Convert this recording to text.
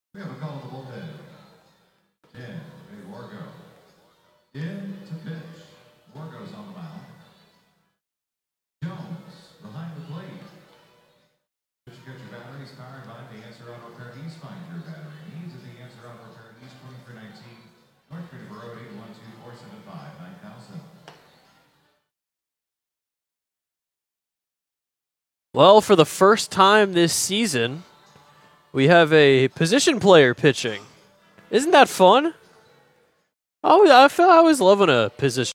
We have a call to the bullpen. 10, Wargo. In to pitch. Wargo's on the mound. Jones behind the plate. Did you get your batteries powered by the Answer Auto Repair East? Find your battery needs at the Answer Auto Repair East, 2319 North Creek Road, 812-475-9000. Well, for the first time this season, we have a position player pitching. Isn't that fun? Oh, I feel I was loving a position.